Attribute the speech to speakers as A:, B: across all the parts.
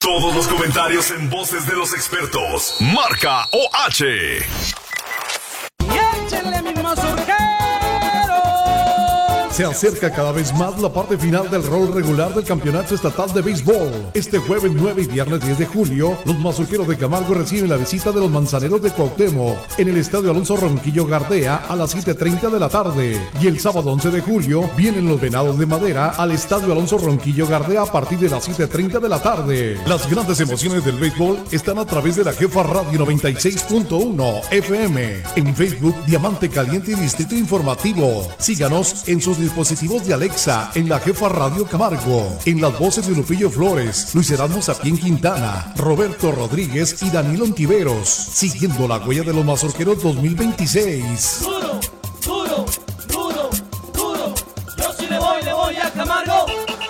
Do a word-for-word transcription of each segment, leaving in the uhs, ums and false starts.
A: Todos los comentarios en voces de los expertos. Marca O H.
B: ¡Y échenle mis mazorqueros!
C: Se acerca cada vez más la parte final del rol regular del Campeonato Estatal de Béisbol. Este jueves nueve y viernes diez de julio, los mazorqueros de Camargo reciben la visita de los Manzaneros de Cuauhtémoc en el Estadio Alonso Ronquillo Gardea a las siete treinta de la tarde. Y el sábado once de julio vienen los Venados de Madera al Estadio Alonso Ronquillo Gardea a partir de las siete treinta de la tarde. Las grandes emociones del béisbol están a través de la Jefa Radio noventa y seis punto uno F M. En Facebook, Diamante Caliente y Distrito Informativo. Síganos en sus dispositivos de Alexa en la Jefa Radio Camargo. En las voces de Lupillo Flores, Luis Erasmo Sapien Quintana, Roberto Rodríguez y Danilo Ontiveros. Siguiendo la huella de los mazorqueros dos mil veintiséis.
B: Duro, duro, duro, duro. Yo sí le voy, le voy a Camargo.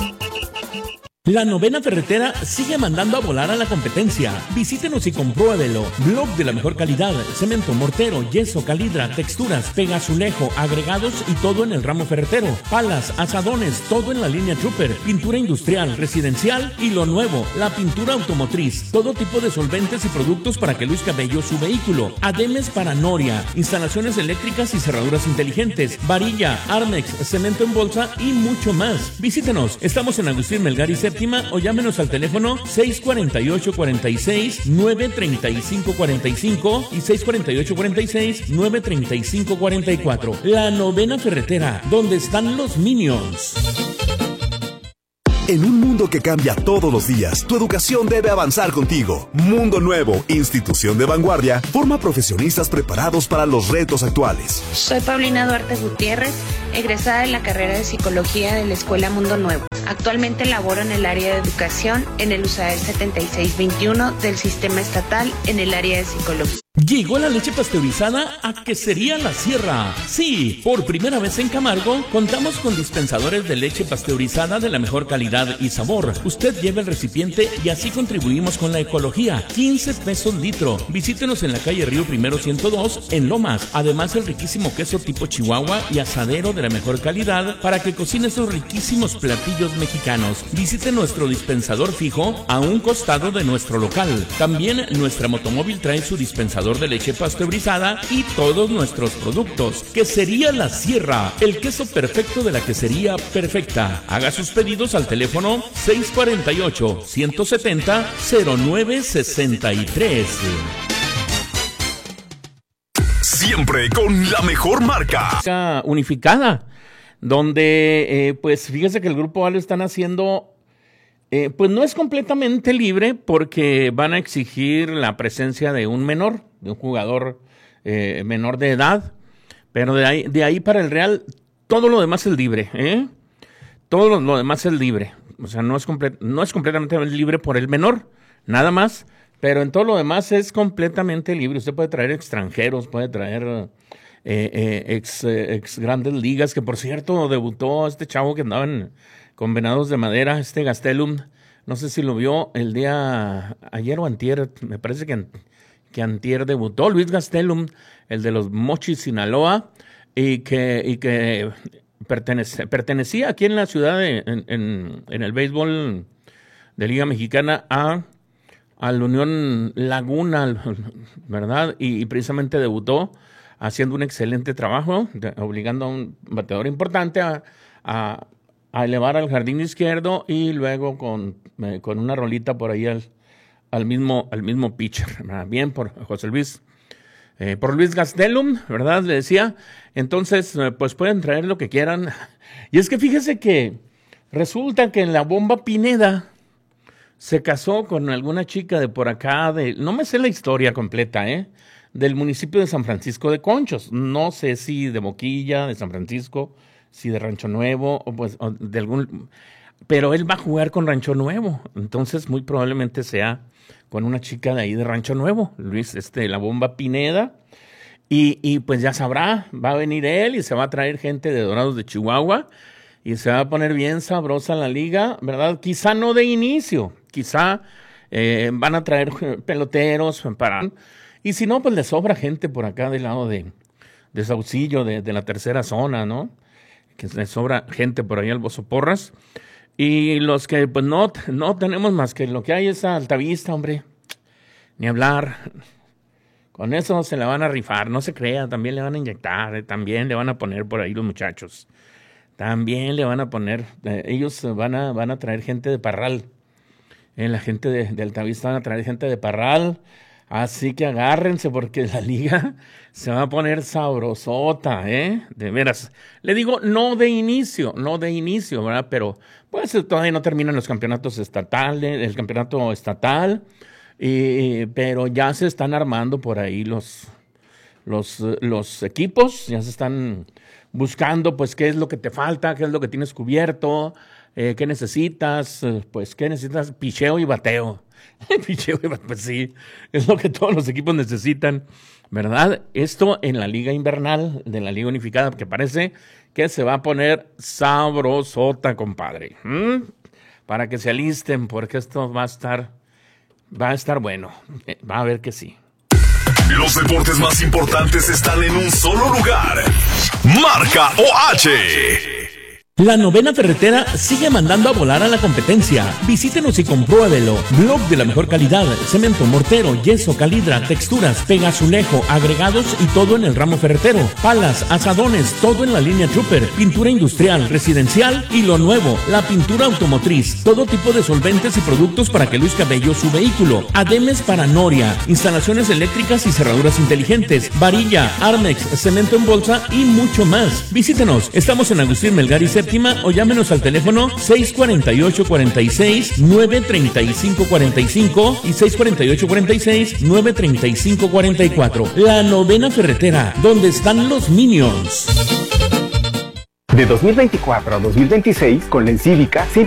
D: La Novena Ferretera sigue mandando a volar a la competencia. Visítenos y compruébelo. Blog de la mejor calidad, cemento, mortero, yeso, calidra, texturas, pega, azulejo, agregados y todo en el ramo ferretero. Palas, asadones, todo en la línea Trooper. Pintura industrial, residencial y lo nuevo, la pintura automotriz. Todo tipo de solventes y productos para que Luis Cabello su vehículo. Ademes para Noria, instalaciones eléctricas y cerraduras inteligentes, varilla, Armex, cemento en bolsa y mucho más. Visítenos. Estamos en Agustín Melgar y Séptima o llámenos al teléfono seis cuatro ocho, cuatro seis, nueve tres cinco cuatro cinco y seis cuatro ocho, cuatro seis, nueve tres cinco cuatro cuatro. La Novena Ferretera, donde están los Minions.
A: En un mundo que cambia todos los días, tu educación debe avanzar contigo. Mundo Nuevo, institución de vanguardia, forma profesionistas preparados para los retos actuales.
E: Soy Paulina Duarte Gutiérrez, egresada de la carrera de Psicología de la Escuela Mundo Nuevo. Actualmente laboro en el área de educación en el U S A E D setenta y seis veintiuno del Sistema Estatal en el área de Psicología.
D: Llegó la leche pasteurizada a Quesería La Sierra. Sí, por primera vez en Camargo contamos con dispensadores de leche pasteurizada de la mejor calidad y sabor. Usted lleva el recipiente y así contribuimos con la ecología. quince pesos litro. Visítenos en la calle Río Primero ciento dos en Lomas. Además el riquísimo queso tipo Chihuahua y asadero de la mejor calidad para que cocine esos riquísimos platillos mexicanos. Visite nuestro dispensador fijo a un costado de nuestro local. También nuestra motomóvil trae su dispensador de leche pasteurizada y todos nuestros productos. Quesería La Sierra, el queso perfecto de la quesería perfecta. Haga sus pedidos al teléfono seis cuatro ocho, uno siete cero, cero nueve seis tres.
A: Siempre con la mejor marca.
D: Unificada, donde eh, pues fíjese que el Grupo A lo están haciendo. Eh, pues no es completamente libre porque van a exigir la presencia de un menor, de un jugador eh, menor de edad, pero de ahí, de ahí para el Real todo lo demás es libre, ¿eh? Todo lo, lo demás es libre, o sea, no es, comple- no es completamente libre por el menor, nada más, pero en todo lo demás es completamente libre. Usted puede traer extranjeros, puede traer eh, eh, ex, eh, ex grandes ligas, que por cierto debutó este chavo que andaba en... con Venados de Madera, este Gastelum, no sé si lo vio el día, ayer o antier, me parece que, que antier debutó Luis Gastelum, el de los Mochis, Sinaloa, y que, y que pertenece, pertenecía aquí en la ciudad, de, en, en, en el béisbol de Liga Mexicana, a, a la Unión Laguna, ¿verdad? Y, y precisamente debutó haciendo un excelente trabajo, de, obligando a un bateador importante a... a a elevar al jardín izquierdo y luego con, eh, con una rolita por ahí al, al, mismo, al mismo pitcher. ¿Verdad? Bien por José Luis, eh, por Luis Gastelum, ¿verdad? Le decía. Entonces, eh, pues pueden traer lo que quieran. Y es que fíjese que resulta que en la Bomba Pineda se casó con alguna chica de por acá, de, no me sé la historia completa, ¿eh? Del municipio de San Francisco de Conchos. No sé si de Boquilla, de San Francisco, si de Rancho Nuevo, o pues o de algún, pero él va a jugar con Rancho Nuevo, entonces muy probablemente sea con una chica de ahí de Rancho Nuevo, Luis, este, la Bomba Pineda, y, y pues ya sabrá, va a venir él y se va a traer gente de Dorados de Chihuahua, y se va a poner bien sabrosa la liga, ¿verdad? Quizá no de inicio, quizá eh, van a traer peloteros para, y si no, pues le sobra gente por acá del lado de, de Saucillo, de, de la tercera zona, ¿no? Que le sobra gente por ahí al Bozo Porras. Y los que pues no, no tenemos más que lo que hay es Altavista, hombre. Ni hablar. Con eso se la van a rifar, no se crea, también le van a inyectar, eh, también le van a poner por ahí los muchachos. También le van a poner, eh, ellos van a, van a traer gente de Parral. Eh, la gente de, de Altavista van a traer gente de Parral. Así que agárrense porque la liga se va a poner sabrosota, ¿eh? De veras. Le digo, no de inicio, no de inicio, ¿verdad? Pero pues todavía no terminan los campeonatos estatales, el campeonato estatal, y, pero ya se están armando por ahí los, los, los equipos, ya se están buscando pues qué es lo que te falta, qué es lo que tienes cubierto, eh, qué necesitas, pues qué necesitas, picheo y bateo. Picheo, pues sí, es lo que todos los equipos necesitan, ¿verdad? Esto en la liga invernal de la liga unificada, que parece que se va a poner sabrosota, compadre. ¿Mm? Para que se alisten, porque esto va a estar, va a estar bueno. Eh, va a ver que sí.
A: Los deportes más importantes están en un solo lugar. Marca O H.
F: La Novena Ferretera sigue mandando a volar a la competencia. Visítenos y compruébelo. Blog de la mejor calidad, cemento, mortero, yeso, calidra, texturas, pegazulejo, agregados y todo en el ramo ferretero. Palas, asadones, todo en la línea Trooper. Pintura industrial, residencial y lo nuevo, la pintura automotriz. Todo tipo de solventes y productos para que luzca bello su vehículo. Ademes para noria, instalaciones eléctricas y cerraduras inteligentes, varilla, Armex, cemento en bolsa y mucho más. Visítenos. Estamos en Agustín Melgar y Séptima o llámenos al teléfono seis cuatro ocho, cuatro seis, nueve tres cinco cuatro cinco y seis cuatro ocho, cuatro seis, nueve tres cinco cuatro cuatro. La Novena Ferretera, donde están los Minions.
G: De dos mil veinticuatro a dos mil veintiséis, con la Encívica,